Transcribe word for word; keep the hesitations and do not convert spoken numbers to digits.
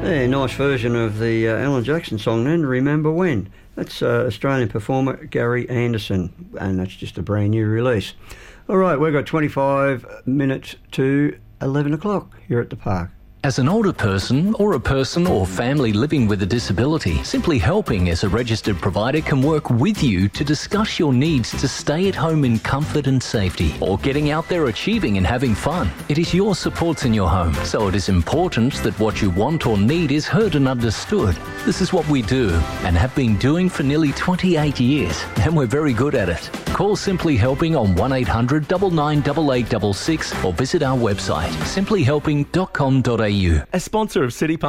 Yeah, nice version of the uh, Alan Jackson song then, Remember When. That's uh, Australian performer Gary Anderson, and that's just a brand new release. All right, we've got twenty-five minutes to eleven o'clock here at the park. As an older person or a person or family living with a disability, Simply Helping as a registered provider can work with you to discuss your needs to stay at home in comfort and safety, or getting out there achieving and having fun. It is your supports in your home, so it is important that what you want or need is heard and understood. This is what we do and have been doing for nearly twenty-eight years, and we're very good at it. Call Simply Helping on one eight hundred nine nine eight eight six six or visit our website simply helping dot com dot a u. A sponsor of City Park